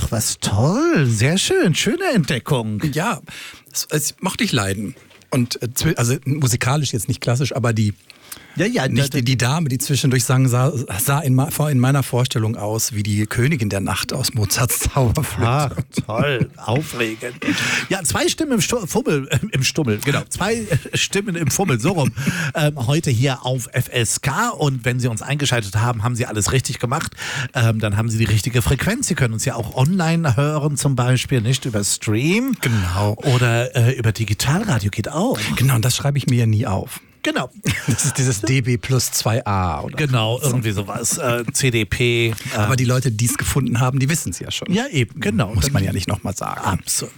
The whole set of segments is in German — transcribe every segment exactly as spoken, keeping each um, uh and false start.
Ach, was toll. Sehr schön. Schöne Entdeckung. Ja, es, es mochte ich leiden. Und äh, also musikalisch jetzt nicht klassisch, aber die Ja, ja, Nicht die, die Dame, die zwischendurch sang, sah, sah in, in meiner Vorstellung aus wie die Königin der Nacht aus Mozarts Zauberflöte. Ach, toll, aufregend. Ja, zwei Stimmen im Stu- Fummel, äh, im Stummel, genau. Zwei äh, Stimmen im Fummel, so rum. Ähm, heute hier auf F S K. Und wenn Sie uns eingeschaltet haben, haben Sie alles richtig gemacht. Ähm, dann haben Sie die richtige Frequenz. Sie können uns ja auch online hören, zum Beispiel, nicht über Stream. Genau. Oder äh, über Digitalradio geht auch. Genau, und das schreibe ich mir ja nie auf. Genau. Das ist dieses D B plus zwei a. Oder Genau, irgendwie sowas. Äh, C D P. Äh, Aber die Leute, die es gefunden haben, die wissen es ja schon. Ja, eben, genau. Muss man ja nicht nochmal sagen. Absolut.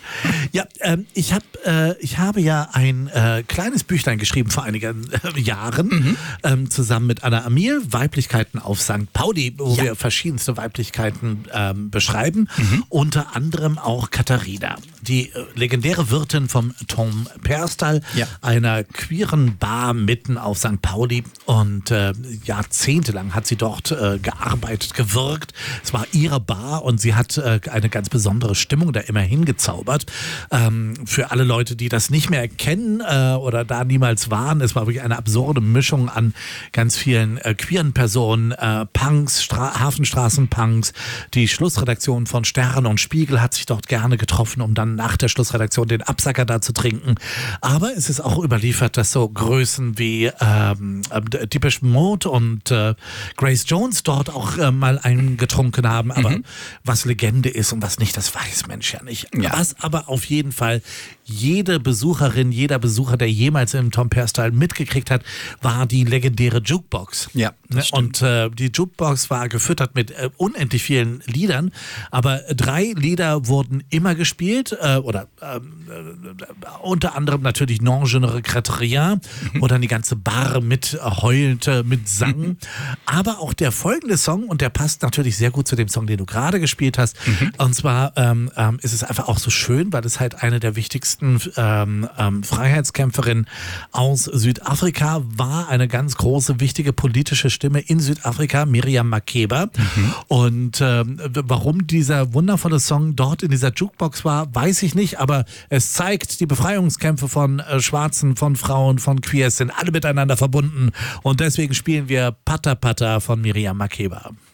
Ja, ähm, ich, hab, äh, ich habe ja ein äh, kleines Büchlein geschrieben vor einigen äh, Jahren, mhm. ähm, zusammen mit Anna Amir, Weiblichkeiten auf Sankt Pauli, wo ja. wir verschiedenste Weiblichkeiten ähm, beschreiben, mhm. unter anderem auch Katharina, die äh, legendäre Wirtin vom Tom Perstal, ja. einer queeren Bar mitten auf Sankt Pauli, und äh, jahrzehntelang hat sie dort äh, gearbeitet, gewirkt. Es war ihre Bar und sie hat äh, eine ganz besondere Stimmung da immer hingezogen. Zaubert. Ähm, für alle Leute, die das nicht mehr kennen äh, oder da niemals waren, es war wirklich eine absurde Mischung an ganz vielen äh, queeren Personen, äh, Punks, Stra- Hafenstraßenpunks. Die Schlussredaktion von Stern und Spiegel hat sich dort gerne getroffen, um dann nach der Schlussredaktion den Absacker da zu trinken. Aber es ist auch überliefert, dass so Größen wie ähm, äh, Depeche Mode und äh, Grace Jones dort auch äh, mal einen getrunken haben. Aber mhm. was Legende ist und was nicht, das weiß Mensch ja nicht. Ja. Was aber auf jeden Fall jede Besucherin, jeder Besucher, der jemals im Tom Perstal mitgekriegt hat, war die legendäre Jukebox. Ja, das und äh, die Jukebox war gefüttert mit äh, unendlich vielen Liedern, aber drei Lieder wurden immer gespielt, äh, oder äh, äh, unter anderem natürlich Non je ne regrette rien, mhm. wo dann die ganze Bar mit heulte, mit sang. Mhm. Aber auch der folgende Song, und der passt natürlich sehr gut zu dem Song, den du gerade gespielt hast, mhm. und zwar ähm, ähm, ist es einfach auch so schön, weil es halt eine der wichtigsten ähm, ähm, Freiheitskämpferinnen aus Südafrika war, eine ganz große, wichtige politische Stimme in Südafrika, Miriam Makeba. Mhm. Und ähm, warum dieser wundervolle Song dort in dieser Jukebox war, weiß ich nicht, aber es zeigt, die Befreiungskämpfe von äh, Schwarzen, von Frauen, von Queers sind alle miteinander verbunden, und deswegen spielen wir Pata Pata von Miriam Makeba.